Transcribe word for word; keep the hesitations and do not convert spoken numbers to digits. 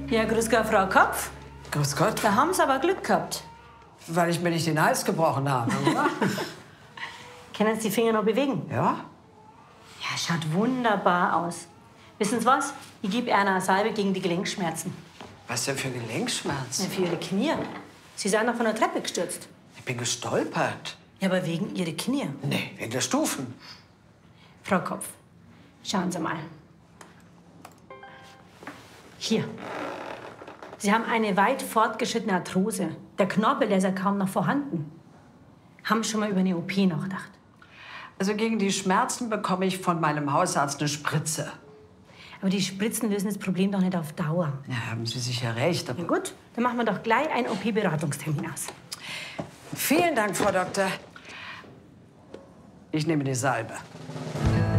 Ja, grüß Gott, Frau Kopf. Grüß Gott. Da haben Sie aber Glück gehabt. Weil ich mir nicht den Hals gebrochen habe, oder? Können Sie die Finger noch bewegen? Ja? Ja, schaut wunderbar aus. Wissen Sie was? Ich gebe Ihnen eine Salbe gegen die Gelenkschmerzen. Was denn für Gelenkschmerzen? Ja, für Ihre Knie. Sie sind noch von der Treppe gestürzt. Ich bin gestolpert. Ja, aber wegen Ihrer Knie. Nee, wegen der Stufen. Frau Kopf, schauen Sie mal. Hier. Sie haben eine weit fortgeschrittene Arthrose. Der Knorpel, der ist ja kaum noch vorhanden. Haben schon mal über eine O P nachgedacht? Also gegen die Schmerzen bekomme ich von meinem Hausarzt eine Spritze. Aber die Spritzen lösen das Problem doch nicht auf Dauer. Ja, haben Sie sicher recht, aber... Na gut, dann machen wir doch gleich einen O P-Beratungstermin aus. Vielen Dank, Frau Doktor. Ich nehme die Salbe.